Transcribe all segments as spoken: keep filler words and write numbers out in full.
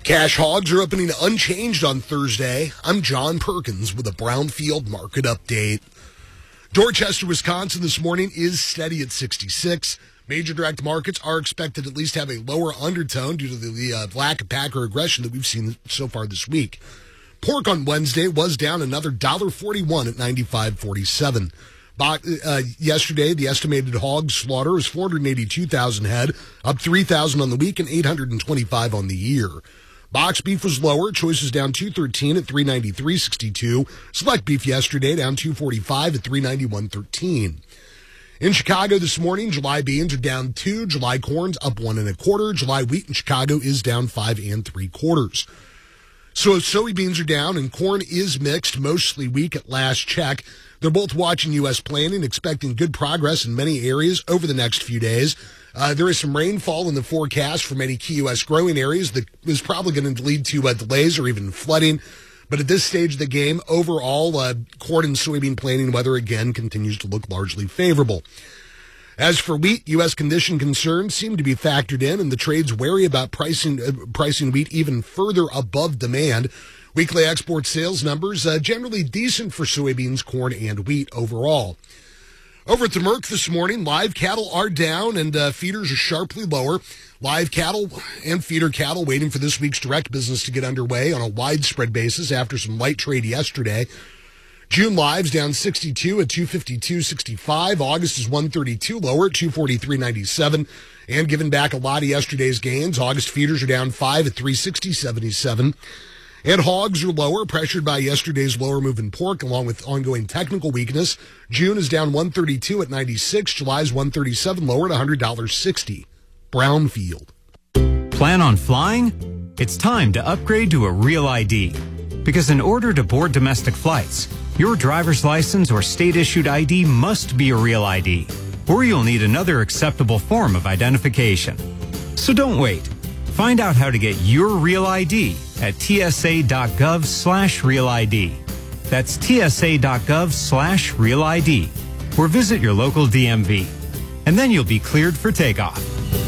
Cash hogs are opening unchanged on Thursday. I'm John Perkins with a Brownfield market update. Dorchester, Wisconsin this morning is steady at sixty-six. Major direct markets are expected to at least have a lower undertone due to the, the uh, lack of packer aggression that we've seen so far this week. Pork on Wednesday was down another one dollar forty-one at ninety-five forty-seven. Uh, yesterday, the estimated hog slaughter is four hundred eighty-two thousand head, up three thousand on the week and eight hundred twenty-five on the year. Box beef was lower. Choices down two thirteen at three ninety-three sixty-two. Select beef yesterday down two forty-five at three ninety-one thirteen. In Chicago this morning, July beans are down two. July corn's up one and a quarter. July wheat in Chicago is down five and three quarters. So soybeans are down and corn is mixed, mostly weak at last check. They're both watching U S planning, expecting good progress in many areas over the next few days. Uh, there is some rainfall in the forecast for many key U S growing areas that is probably going to lead to uh, delays or even flooding. But at this stage of the game, overall, uh, corn and soybean planting weather again continues to look largely favorable. As for wheat, U S condition concerns seem to be factored in, and the trade's wary about pricing uh, pricing wheat even further above demand. Weekly export sales numbers uh, generally decent for soybeans, corn, and wheat overall. Over at the Merc this morning, live cattle are down and uh, feeders are sharply lower. Live cattle and feeder cattle waiting for this week's direct business to get underway on a widespread basis after some light trade yesterday. June lives down sixty-two at two fifty-two sixty-five. August is one thirty-two lower at two forty-three ninety-seven. And giving back a lot of yesterday's gains, August feeders are down five at three sixty seventy-seven. And hogs are lower, pressured by yesterday's lower move in pork, along with ongoing technical weakness. June is down one thirty-two at ninety-six. July is one thirty-seven lower at one hundred sixty. Brownfield. Plan on flying? It's time to upgrade to a Real I D. Because in order to board domestic flights, your driver's license or state-issued I D must be a Real I D, or you'll need another acceptable form of identification. So don't wait. Find out how to get your Real I D at tsa.gov slash Real ID. That's tsa.gov slash Real ID. Or visit your local D M V. And then you'll be cleared for takeoff.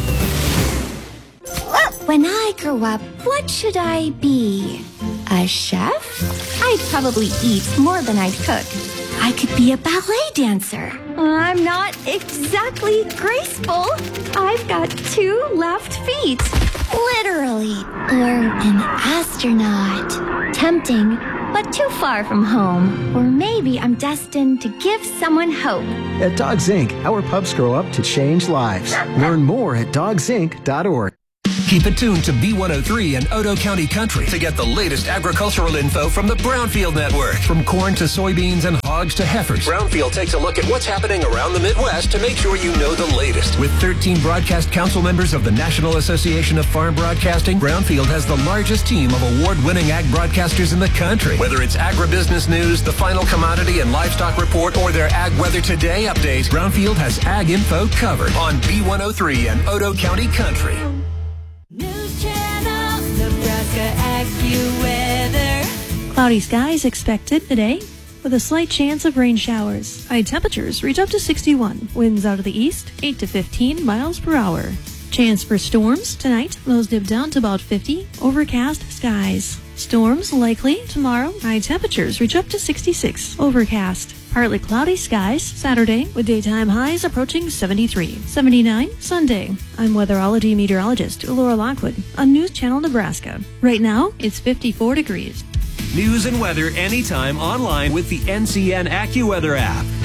When I grow up, what should I be? A chef? I'd probably eat more than I'd cook. I could be a ballet dancer. I'm not exactly graceful. I've got two left feet. Literally. Or an astronaut. Tempting, but too far from home. Or maybe I'm destined to give someone hope. At Dogs Incorporated, our pups grow up to change lives. Learn more at dogs inc dot org. Keep it tuned to B one oh three and Odo County Country to get the latest agricultural info from the Brownfield Network. From corn to soybeans and hogs to heifers, Brownfield takes a look at what's happening around the Midwest to make sure you know the latest. With thirteen broadcast council members of the National Association of Farm Broadcasting, Brownfield has the largest team of award-winning ag broadcasters in the country. Whether it's agribusiness news, the final commodity and livestock report, or their Ag Weather Today update, Brownfield has ag info covered on B one oh three and Odo County Country. News Channel, Nebraska AccuWeather. Cloudy skies expected today with a slight chance of rain showers. High temperatures reach up to sixty-one. Winds out of the east, eight to fifteen miles per hour. Chance for storms tonight. Lows dip down to about fifty. Overcast skies. Storms likely tomorrow. High temperatures reach up to sixty-six. Overcast. Partly cloudy skies Saturday with daytime highs approaching seventy-three. seventy-nine Sunday. I'm weatherology meteorologist Laura Lockwood on News Channel Nebraska. Right now, it's fifty-four degrees. News and weather anytime online with the N C N AccuWeather app.